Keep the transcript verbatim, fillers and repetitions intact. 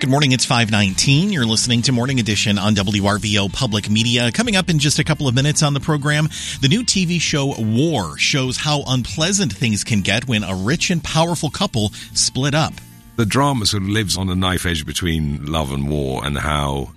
Good morning, it's five nineteen. You're listening to Morning Edition on W R V O Public Media. Coming up in just a couple of minutes on the program, the new T V show War shows how unpleasant things can get when a rich and powerful couple split up. The drama sort of lives on a knife edge between love and war, and how